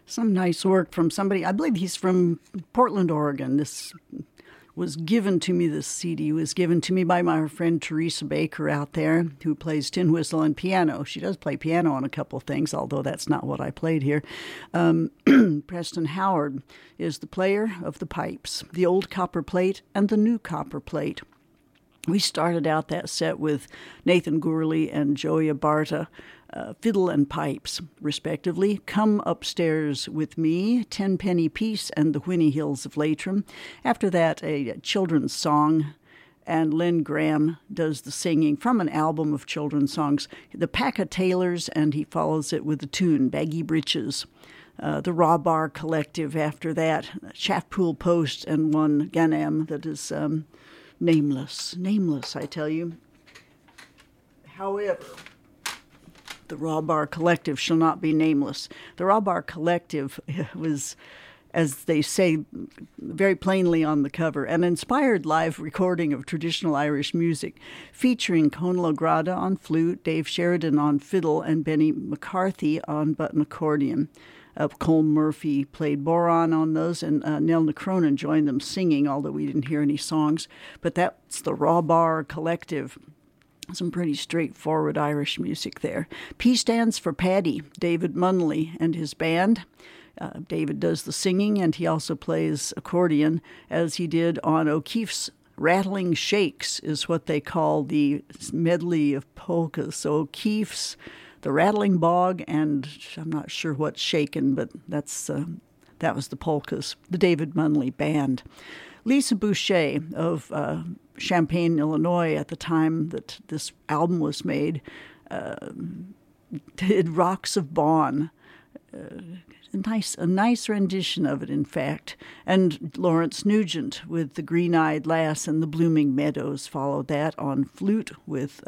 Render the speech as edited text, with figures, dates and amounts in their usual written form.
Some nice work from somebody. I believe he's from Portland, Oregon. This CD was given to me by my friend Teresa Baker out there, who plays tin whistle and piano. She does play piano on a couple things, although that's not what I played here. Preston Howard is the player of the pipes, the old copper plate and the new copper plate. We started out that set with Nathan Gourley and Joey Abarta, fiddle and pipes, respectively. Come Upstairs with Me, Tenpenny Piece, and The Whinny Hills of Leitrim. After that, a children's song, and Len Graham does the singing from an album of children's songs, The Pack of Tailors, and he follows it with the tune, Baggy Breeches. The Raw Bar Collective after that, Shaftpool Post, and one Ganem that is nameless, I tell you. However, the Raw Bar Collective shall not be nameless. The Raw Bar Collective was, as they say very plainly on the cover, an inspired live recording of traditional Irish music, featuring Conal O'Grada on flute, Dave Sheridan on fiddle, and Benny McCarthy on button accordion. Cole Murphy played Boron on those, and Nell Cronin joined them singing, although we didn't hear any songs. But that's the Raw Bar Collective. Some pretty straightforward Irish music there. P stands for Paddy, David Munley and his band. David does the singing, and he also plays accordion, as he did on O'Keeffe's Rattling Shakes, is what they call the medley of polkas. So O'Keeffe's The Rattling Bog, and I'm not sure what's shaken, but that was the polkas, the David Munley Band. Lisa Boucher of Champaign, Illinois, at the time that this album was made, did Rocks of Bawn. A nice rendition of it, in fact. And Lawrence Nugent with The Green-Eyed Lass and The Blooming Meadows followed that on flute with